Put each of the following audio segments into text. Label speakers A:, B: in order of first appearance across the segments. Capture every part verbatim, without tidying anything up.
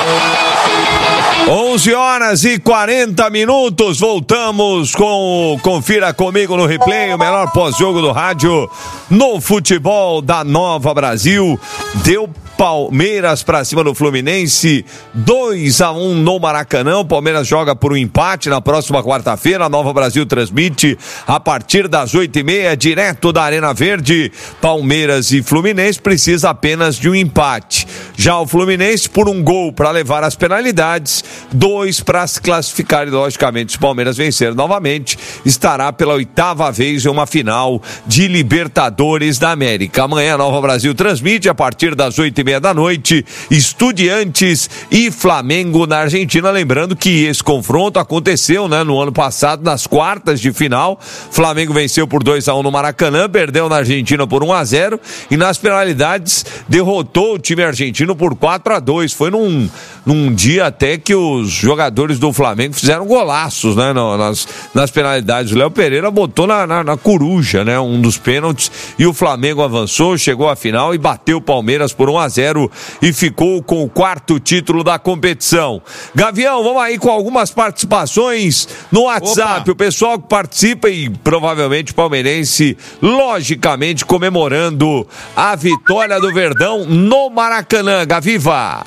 A: onze horas e quarenta minutos, voltamos com Confira Comigo no Replay, o melhor pós-jogo do rádio no futebol da Nova Brasil. Deu Palmeiras pra cima do Fluminense, dois a um no Maracanã. O Palmeiras joga por um empate na próxima quarta-feira. A Nova Brasil transmite a partir das oito e meia, direto da Arena Verde. Palmeiras e Fluminense precisa apenas de um empate. Já o Fluminense, por um gol para levar as penalidades, dois para se classificar. E, logicamente, se o Palmeiras vencer novamente, estará pela oitava vez em uma final de Libertadores da América. Amanhã a Nova Brasil transmite a partir das oito e meia da noite, Estudiantes e Flamengo na Argentina. Lembrando que esse confronto aconteceu, né, no ano passado, nas quartas de final. Flamengo venceu por dois a um no Maracanã, perdeu na Argentina por um a zero e nas penalidades derrotou o time argentino por quatro a dois. Foi num, num dia até que os jogadores do Flamengo fizeram golaços, né, no, nas, nas penalidades. O Léo Pereira botou na, na, na coruja, né, um dos pênaltis, e o Flamengo avançou, chegou à final e bateu o Palmeiras por um a zero e ficou com o quarto título da competição. Gavião, vamos aí com algumas participações no WhatsApp. Opa. O pessoal que participa e provavelmente palmeirense, logicamente comemorando a vitória do Verdão no Maracanã. Gaviva.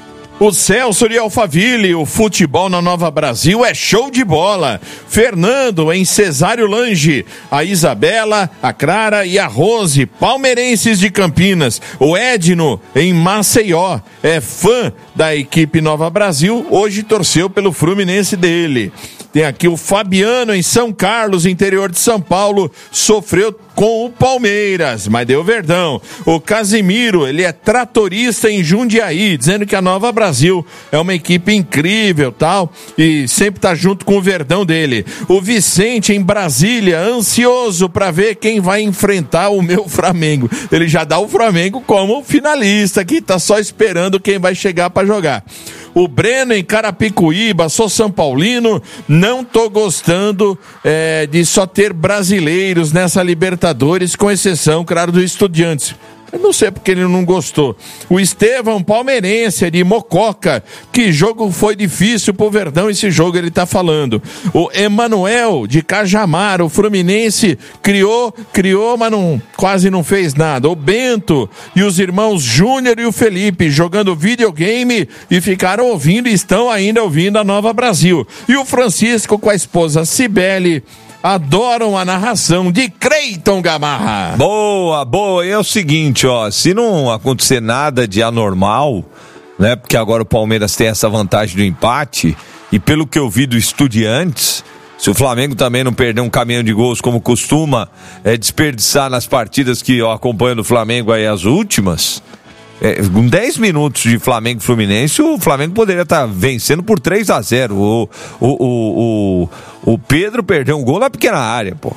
B: O Celso de Alphaville, o futebol na Nova Brasil é show de bola. Fernando em Cesário Lange, a Isabela, a Clara e a Rose, palmeirenses de Campinas. O Edno em Maceió, é fã da equipe Nova Brasil, hoje torceu pelo Fluminense dele. Tem aqui o Fabiano em São Carlos, interior de São Paulo, sofreu com o Palmeiras, mas deu Verdão. O Casimiro, ele é tratorista em Jundiaí, dizendo que a Nova Brasil é uma equipe incrível, tal, e sempre tá junto com o Verdão dele. O Vicente em Brasília, ansioso para ver quem vai enfrentar o meu Flamengo. Ele já dá o Flamengo como finalista, que tá só esperando quem vai chegar para jogar. O Breno em Carapicuíba, sou São Paulino, não tô gostando é, de só ter brasileiros nessa Libertadores, com exceção, claro, do Estudiantes. Eu não sei porque ele não gostou. O Estevão, palmeirense, de Mococa. Que jogo foi difícil pro Verdão, esse jogo ele tá falando. O Emanuel, de Cajamar, o Fluminense criou, criou, mas não, quase não fez nada. O Bento e os irmãos Júnior e o Felipe jogando videogame e ficaram ouvindo e estão ainda ouvindo a Nova Brasil. E o Francisco com a esposa Cibele adoram a narração de Creiton Gamarra.
A: Boa, boa. E é o seguinte, ó, se não acontecer nada de anormal, né, porque agora o Palmeiras tem essa vantagem do empate, e pelo que eu vi do Estudiantes, se o Flamengo também não perder um caminhão de gols como costuma é, desperdiçar nas partidas que eu acompanho do Flamengo aí, as últimas, é, com dez minutos de Flamengo e Fluminense, o Flamengo poderia estar vencendo por três a zero. O, o, o, o, o Pedro perdeu um gol na pequena área, pô.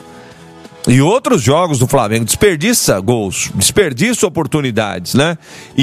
A: E outros jogos do Flamengo desperdiça gols, desperdiça oportunidades, né?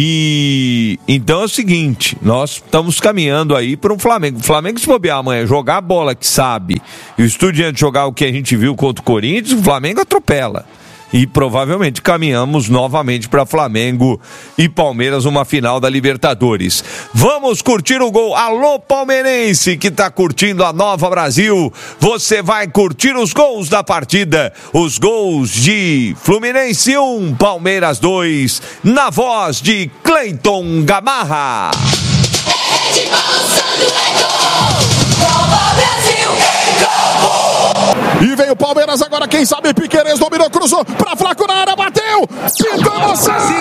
A: E então é o seguinte, nós estamos caminhando aí para um Flamengo. O Flamengo, se bobear amanhã, jogar a bola que sabe, e o Estudiante jogar o que a gente viu contra o Corinthians, o Flamengo atropela. E provavelmente caminhamos novamente para Flamengo e Palmeiras numa final da Libertadores. Vamos curtir o gol. Alô, palmeirense que tá curtindo a Nova Brasil. Você vai curtir os gols da partida. Os gols de Fluminense um, Palmeiras dois, na voz de Cleiton Gamarra.
C: É de balançando, é gol. Nova Brasil, é gol.
D: E vem o Palmeiras agora, quem sabe Piquerez dominou, cruzou pra Flaco na área, bateu! Pintou você!